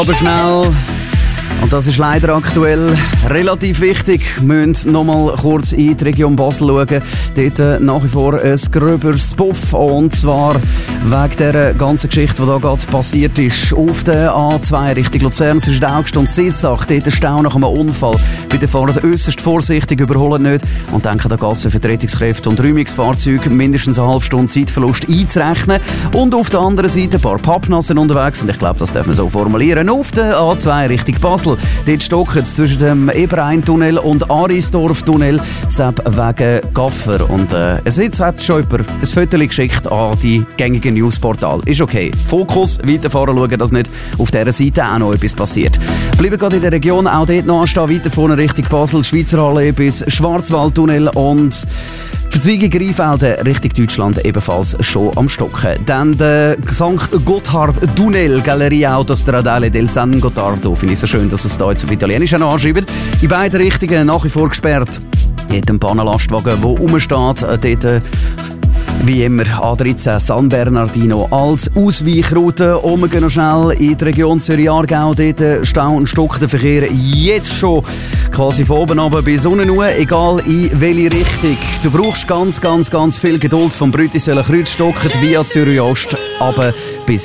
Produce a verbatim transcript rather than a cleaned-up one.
Aber schnell. Und das ist leider aktuell relativ wichtig. Wir müssen noch mal kurz in die Region Basel schauen. Dort äh, nach wie vor ein gröberes Puff. Und zwar wegen der ganzen Geschichte, die da gerade passiert ist. Auf der A zwei Richtung Luzern zwischen Augst und Sissach. Dort ein Stau nach einem Unfall. Bitte fahren äußerst vorsichtig, überholen nicht. Und denken, da geht es für Vertretungskräfte und Räumungsfahrzeuge mindestens eine halbe Stunde Zeitverlust einzurechnen. Und auf der anderen Seite ein paar Pappnassen unterwegs. Und ich glaube, das darf man so formulieren. Auf der A zwei Richtung Basel. Dort stocken es zwischen dem Eberrhein-Tunnel und Arisdorf-Tunnel wegen Gaffer. Und äh, es hat schon jemand ein Foto geschickt an die gängigen Newsportale. Ist okay. Fokus, weiterfahren, schauen, dass nicht auf dieser Seite auch noch etwas passiert. Bleiben gerade in der Region, auch dort noch anstehen, weiter vorne Richtung Basel, Schweizer Halle bis Schwarzwaldtunnel und Verzweigung Rheinfelden Richtung Deutschland ebenfalls schon am Stocken. Dann der Sankt Gotthard-Tunnel, Galerie Autostradale del San Gottardo. Finde ich so schön, dass es da jetzt auf Italienisch anschreibt. In beiden Richtungen nach wie vor gesperrt. Hier ein Bahnenlastwagen, der rumsteht, dort wie immer A dreizehn San Bernardino als Ausweichroute. Und wir gehen noch schnell in die Region Zürich-Aargau. Dort Stau und Stock der Verkehr jetzt schon quasi von oben runter bis unten nur, egal in welche Richtung. Du brauchst ganz, ganz, ganz viel Geduld vom Brütisseler Kreuzstock via Zürich-Ost runter bis